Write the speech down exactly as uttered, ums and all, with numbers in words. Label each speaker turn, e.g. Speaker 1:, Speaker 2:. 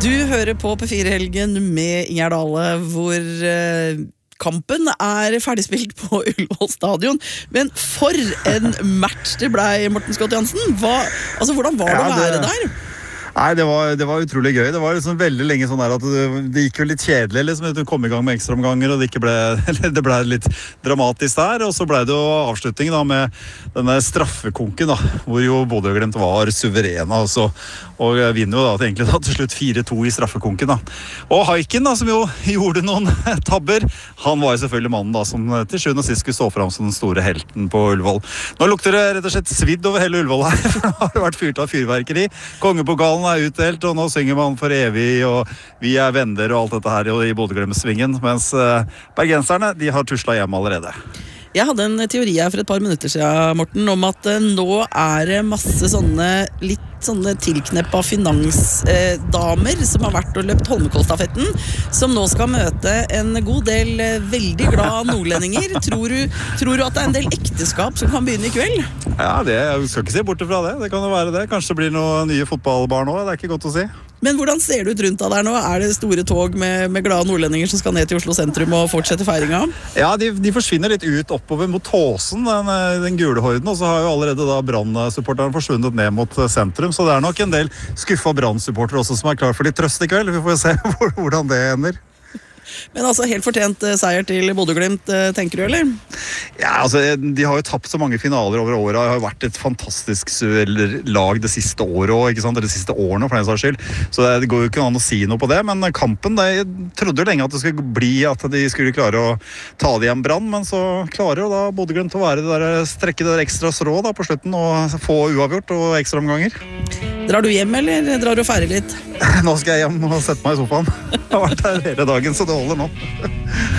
Speaker 1: Du hører på P fire-helgen med Inger Dale, hvor eh, kampen er ferdigspilt på Ullevål stadion. Men for en match det ble, Morten Scott Jansen. Hva, altså, hvordan var det
Speaker 2: Ja,
Speaker 1: å være
Speaker 2: det...
Speaker 1: der?
Speaker 2: Nei, det var, det var utrolig gøy. Det var liksom veldig lenge sånn der at det, det gikk jo litt kjedelig, liksom, at du kom i gang med ekstraomganger, og det ikke ble, det ble litt dramatisk der, og så ble det jo avslutning da med denne straffekonken da, hvor jo Bodø Glimt var suverene, altså, og vinner jo da egentlig da, til slutt fire to i straffekonken da. Og Haiken da, som jo gjorde noen tabber, han var jo selvfølgelig mannen da, som til sjuende og sist skulle stå frem som den store helten på Ullevål. Nå lukter det rett og slett svidd over hele Ullevål her, for det har vært fyrt av fyrverkeri. Kongepokalen er utdelt, og nå synger man for evig, og vi er venner og alt dette her i Bodø-Glimt-svingen, mens uh, bergenserne, de har tuslet hjem allerede.
Speaker 1: Jeg hadde en teori her for et par minutter siden, Morten, om at uh, nå er det masse sånne litt sånne tilkneppa finansdamer eh, som har vært og løpt Holmenkollstafetten, som nå skal møte en god del eh, veldig glad nordlendinger. Tror du, tror du at det er en del ekteskap som kan begynne i kveld?
Speaker 2: Ja, det, jeg skal ikke se bort fra det. Det kan jo være det. Kanskje det blir noen nye fotballbarn nå, det er ikke godt å si.
Speaker 1: Men hvordan ser det ut rundt deg der nå? Er det store tog med, med glade nordlendinger som skal ned til Oslo sentrum og fortsette feiringa?
Speaker 2: Ja, de, de forsvinner litt ut oppover mot Tåsen, den, den gule horden, og så har jo allerede da Brann-supporterne forsvunnet ned mot sentrum, så det er nok en del skuffa Brann-supportere også som er klar for litt trøst i kveld. Vi får se hvordan det ender.
Speaker 1: Men altså, helt fortjent seier til Bodø-Glimt, tenker du, eller?
Speaker 2: Ja, altså, de har jo tapt så mange finaler over året. Det har jo vært et fantastisk lag det siste året også, ikke sant? Det siste årene, for den saks skyld. Så det går jo ikke an å si noe på det, men kampen, jeg trodde jo lenge at det skulle bli at de skulle klare å ta det igjen Brann, men så klarer jo da Bodø-Glimt å være det der, strekke det der ekstra strå da på slutten og få uavgjort og ekstra omganger.
Speaker 1: Drar du hjem, eller drar du og feirer litt?
Speaker 2: Nå skal jeg hjem og sette meg i sofaen. Jeg har vært her hele dagen, så det holder nå.